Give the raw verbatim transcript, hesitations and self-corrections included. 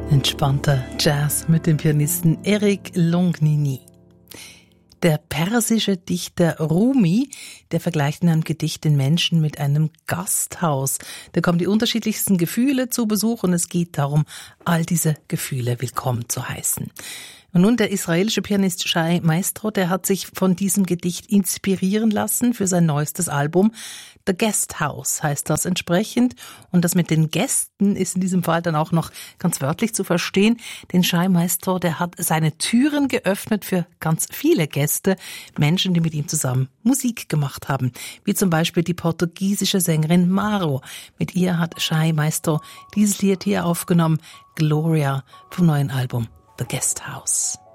Entspannter Jazz mit dem Pianisten Eric Longnini. Der persische Dichter Rumi, der vergleicht in einem Gedicht den Menschen mit einem Gasthaus. Da kommen die unterschiedlichsten Gefühle zu Besuch und es geht darum, all diese Gefühle willkommen zu heißen. Und nun der israelische Pianist Shai Maestro, der hat sich von diesem Gedicht inspirieren lassen für sein neuestes Album. The Guest House heißt das entsprechend. Und das mit den Gästen ist in diesem Fall dann auch noch ganz wörtlich zu verstehen. Denn Shai Maestro, der hat seine Türen geöffnet für ganz viele Gäste, Menschen, die mit ihm zusammen Musik gemacht haben. Wie zum Beispiel die portugiesische Sängerin Maro. Mit ihr hat Shai Maestro dieses Lied hier aufgenommen, Gloria, vom neuen Album The Guest House.